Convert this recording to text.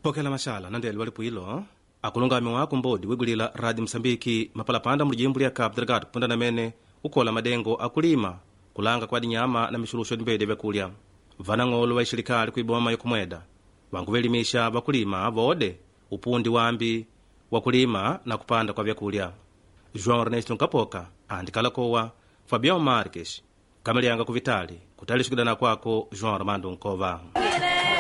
pokela mashala nandele walipuilo akulungami wako mbodi wigulila Radio Msambiki mapalapanda mulijimbu lya Cabo Delgado kupunda namene ukola madengo akulima kulanga kwa dinyama na mishulusho dimbede vyakulya vanang'olo wa ishilikali kuiboma yokumweda wanguvelimisha vakulima vode upundi wambi wakulima na kupanda kwa vyakulya. João Ernesto Nkapoka andikalakowa Fabião Marques kamalianga kuvitali kutali shikidana kwako João Armando Nkova.